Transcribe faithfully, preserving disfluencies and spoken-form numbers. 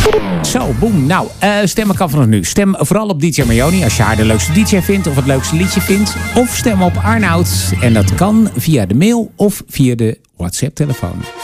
Zo, boem. Nou, uh, stemmen kan vanaf nu. Stem vooral op D J Marioni als je haar de leukste D J vindt of het leukste liedje vindt. Of stem op Arnoud. En dat kan via de mail of via de WhatsApp-telefoon.